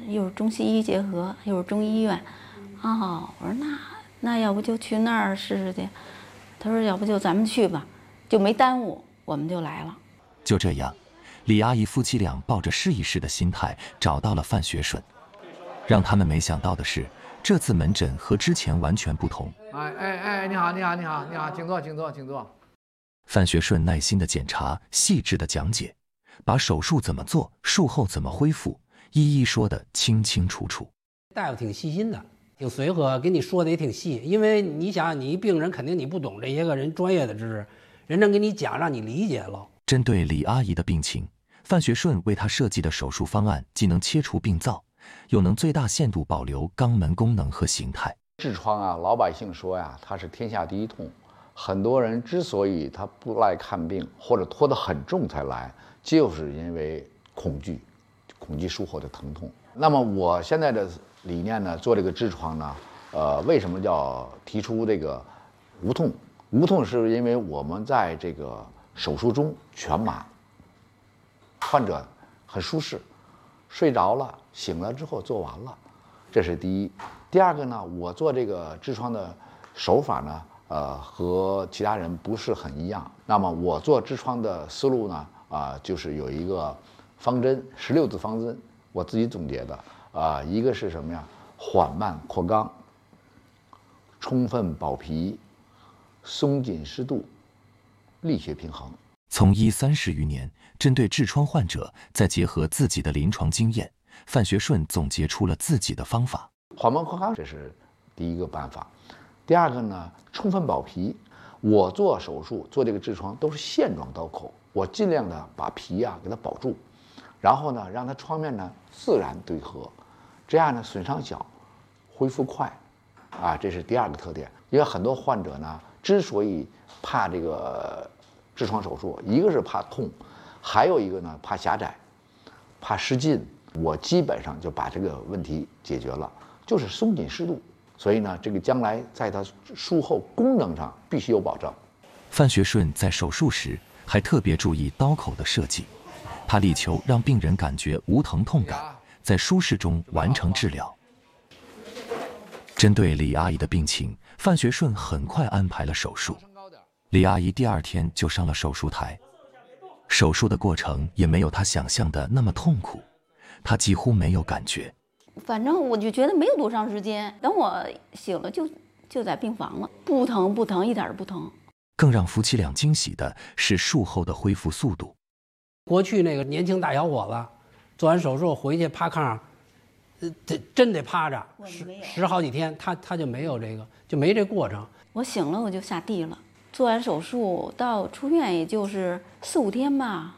又是中西医结合，又是中医院。哦，我说那要不就去那儿试试去。他说要不就咱们去吧，就没耽误，我们就来了。 就这样，李阿姨夫妻俩抱着试一试的心态找到了范学顺。让他们没想到的是，这次门诊和之前完全不同。 你好，请坐。 范学顺耐心的检查，细致的讲解，把手术怎么做，术后怎么恢复，一一说得清清楚楚。 大夫挺细心的，挺随和，给你说的也挺细。因为你想，你一病人肯定你不懂这些个人专业的知识，人能给你讲，让你理解了。 针对李阿姨的病情，范学顺为她设计的手术方案既能切除病灶，又能最大限度保留肛门功能和形态。 痔疮啊，老百姓说呀，它是天下第一痛。很多人之所以他不来看病，或者拖得很重才来，就是因为恐惧术后的疼痛。那么我现在的理念呢，做这个痔疮呢，为什么叫提出这个无痛？无痛是因为我们在这个手术中全麻，患者很舒适，睡着了醒了之后做完了，这是第一。第二个呢，我做这个痔疮的手法呢，和其他人不是很一样。那么我做痔疮的思路呢，就是有一个方针，16字方针，我自己总结的。一个是什么呀？缓慢扩肛，充分保皮，松紧适度，力学平衡。 从医30余年，针对痔疮患者，再结合自己的临床经验，范学顺总结出了自己的方法。 缓慢扩肛，这是第一个办法。第二个呢，充分保皮。我做手术做这个痔疮都是线状刀口，我尽量的把皮给它保住，然后呢让它创面呢自然对合，这样呢损伤小，恢复快，这是第二个特点。因为很多患者呢之所以怕这个痔疮手术，一个是怕痛，还有一个呢怕狭窄，怕失禁。我基本上就把这个问题解决了，就是松紧适度。所以呢，这个将来在他术后功能上必须有保证。 范学顺在手术时还特别注意刀口的设计，他力求让病人感觉无疼痛感，在舒适中完成治疗。针对李阿姨的病情，范学顺很快安排了手术。李阿姨第2天就上了手术台，手术的过程也没有她想象的那么痛苦，她几乎没有感觉。 反正我就觉得没有多长时间，等我醒了就在病房了，不疼，一点都不疼。 更让夫妻俩惊喜的是术后的恢复速度。 过去那个年轻大小伙子，做完手术回去趴炕上，真得趴着10好几天，他就没有这个，就没这过程。 我醒了我就下地了，做完手术到出院也就是4、5天吧。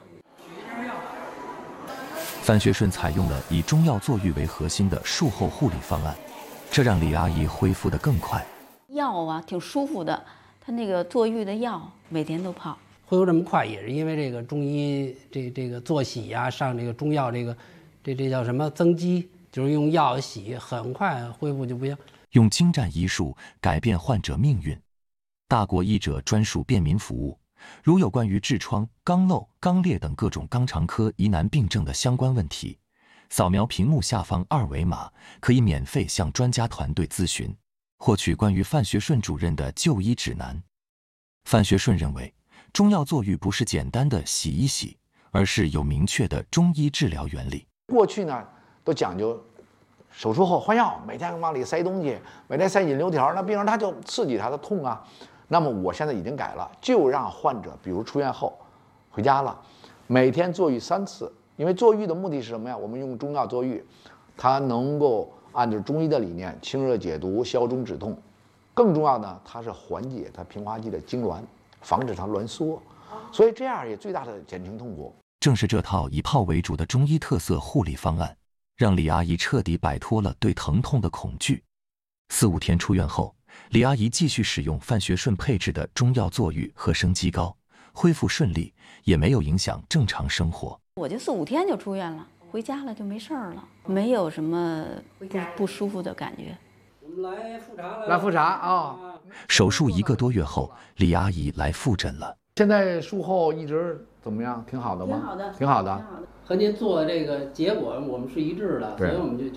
范学顺采用了以中药坐浴为核心的术后护理方案，这让李阿姨恢复得更快。 药挺舒服的，他那个坐浴的药每天都泡。 恢复这么快也是因为这个中医这个做洗上这个中药这叫什么增肌，就是用药洗，很快恢复就不一样。 用精湛医术改变患者命运，大国医者专属便民服务。如有关于痔疮、肛瘘、肛裂等各种肛肠科疑难病症的相关问题，扫描屏幕下方2维码，可以免费向专家团队咨询，获取关于范学顺主任的就医指南。范学顺认为，中药坐浴不是简单的洗一洗，而是有明确的中医治疗原理。 过去呢，都讲究手术后换药，每天往里塞东西，每天塞引流条，那病人他就刺激他的痛啊。那么我现在已经改了，就让患者，比如出院后回家了，每天坐浴3次。因为坐浴的目的是什么呀？我们用中药坐浴，它能够按照中医的理念清热解毒、消肿止痛。更重要的，它是缓解它平滑肌的痉挛，防止它挛缩，所以这样也最大的减轻痛苦。 正是这套以泡为主的中医特色护理方案，让李阿姨彻底摆脱了对疼痛的恐惧。4、5天出院后，李阿姨继续使用范学顺配置的中药坐浴和生肌膏，恢复顺利，也没有影响正常生活。 我就4、5天就出院了，回家了就没事儿了，没有什么不舒服的感觉。 我们来复查了， 来复查啊！ 手术1个多月后，李阿姨来复诊了。 现在术后一直怎么样？挺好的吗？ 挺好的， 挺好的。 和您做的这个结果我们是一致的，所以我们就